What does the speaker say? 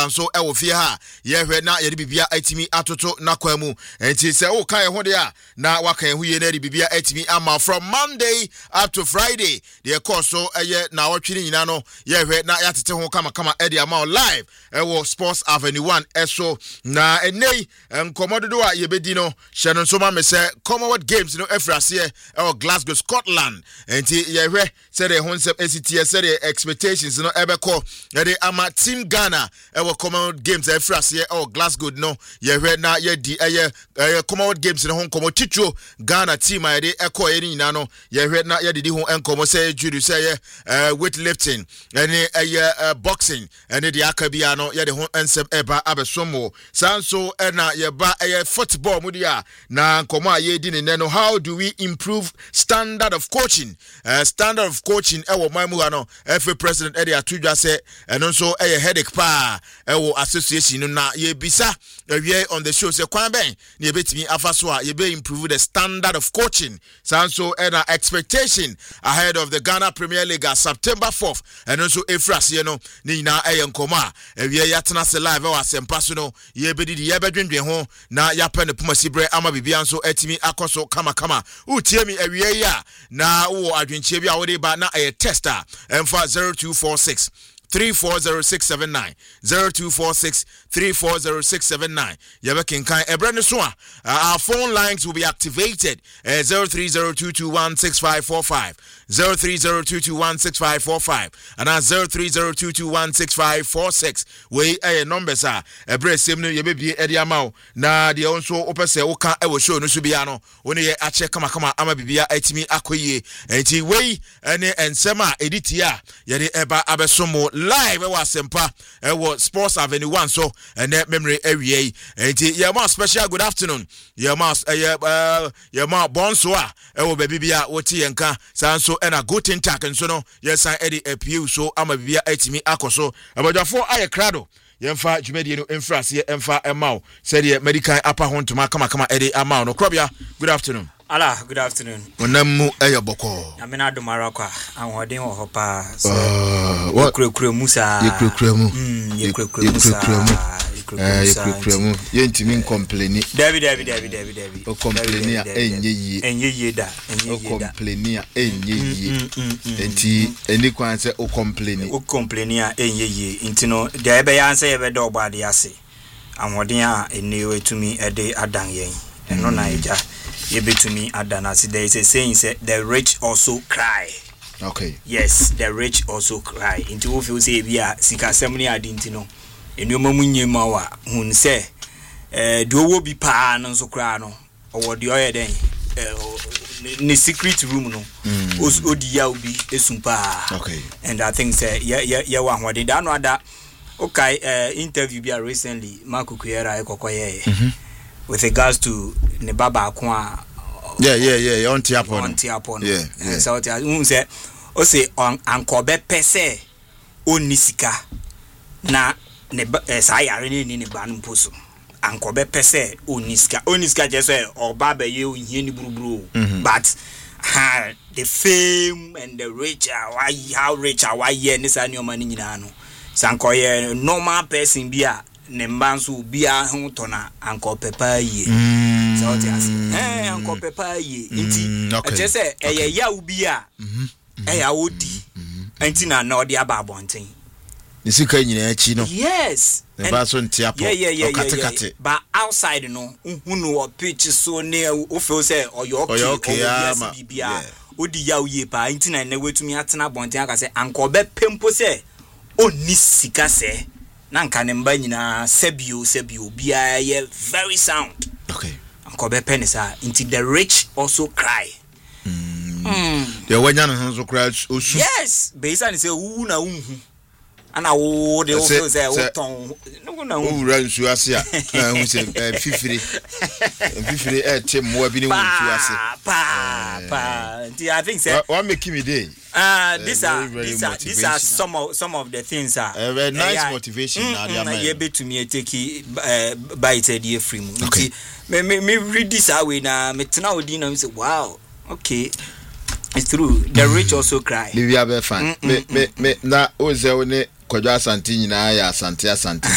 so ewo fie ha ye hwe na ye de bibia atimi atoto na kwamu enti se wo kan ho de a na waka hu ye na de bibia atimi ama from Monday up to Friday the course so eye na wotwiri nyina no ye hwe na yatete ho kama e de ama live ewo Sports Avenue 1 eso na enei nkomododo a ye bedi no hye no so ma me se Commonwealth Games no efrase ewo Glasgow Scotland enti ye hwe se de ho nsem esitie se de expectations no ebeko ye de ama Team Ghana ewo Commonwealth Games efrase ewo Glasgow no ye hwe na ye di Commonwealth Games no ho nkomo titro Ghana team a ye de eko ye nyina no ye hwe na ye de ho enkomo se judo se ye weightlifting ene boxing ene de akabia no ye de ho ensem eba abesomo sanso ena ye ba football mudia na nkomo a ye di ne no how do we improve standard of coaching ewo mamu no FA president ede atudwa se eno so headache pa ewo association no na ye bisa we on the show say kwan ben na ye betimi afaso a ye be improve the standard of coaching sanso ena expectation ahead of the Ghana Premier League September 4th eno so efrase no ni na nkomo a we yatena se live wa sempa so no ye bedidi ye bedwendwen ho na ya pa ne pomasibre ama bibia nso atimi akoso kama utie mi awie ya na wo adwenchie bia wo de ba na tester emfa 0246 340679 0246 340679 Yabekinkan Ebrene Soa. Our phone lines will be activated 0302216545 0302216545 and 0302216546 we numbers are Ebre Semno Yebebi Ediamao na de onso opese woka ewo show no so bia no woni ye ache kama ama bibia atimi akoye enti we ene ensema editia ye de eba abesomo live ewa sempa ewo Sports Avenue 1 so ene memory awie enti ye ma special good afternoon ye ma bonso a ewo bibia woti yenka sanso ena goten tak nso no yesan edi apiu so ama bibia atimi akoso abadwafo aye krado yemfa dwumedie no emfrase emfa emao said the medical upper hontoma kama edi amao no krobia good afternoon Ala, good afternoon. Onamu eyoboko. Amina do marakwa. Anwodin wo hopa. Yekrekre Musa. Yekremu. Yekrekre Musa. Yekremu. Yentimi complaini. David. O complaini a enye da. O complaini a enye. Enti eni kwan se o complaini. O complaini a enye. Enti no de ebe ya nse ebe do obade ase. Anwodin a eni wetumi ede adan yen. Eno na eja. Yebetumi adanasi. There is a saying say the rich also cry. Okay. Yes, the rich also cry. Into wo feel say bia sika semni adinti no. Enuma munyema wa hun say de owo bi pa no so cry no. Owo de oye den ne secret room no. Odi ya obi esumpa. Okay. And I think say ya wa hwade da no ada okay interview bia recently Marco Kuyera ekokoye. With regards to Nebaba Kwa. Yeah, on Tiapon. Yeah. So say o say on Ankobe pese onisika na sayare ni banu poso. Ankobe pese onisika just say or baba ye ohie ni buruburu. But the fame and the rich how rich are why ye nisa ni omani nyina no. Sankoye normal person bia Nembansu bia hutona anko pepa ye. So what you say? Anko pepa ye. Inti. Just say ya ubia. Ya odi. Inti na no dia babontin. Nisika nyina echi no. Yes. Nebaso ntiapo. Yeah. But outside no, hunu o pitch so near o feel say okay bibia. Odi ya uye pa inti na ne wetumi atena bontin aka say anko be pempo say oni sika say na nka ne mba nyina sebio bia ye very sound. Okay. Anko be penisa into the rich also cry. The wanya no so cry osu. Yes, beisa ni say wu na unhu. Ana wo de wo say wo ton. No na wu ra nsu ase a na hu say fifiri tem mo bi ni wu nsu ase. Pa. I think say what make me day. These are some of the things are very nice motivation. You be to me take by it idea free. Okay. Me read this away na me tena odi na me say wow. Okay. It's true. The rich also cry. Livia be fan. Me na oze one Kwadwo Asante nyina ya asante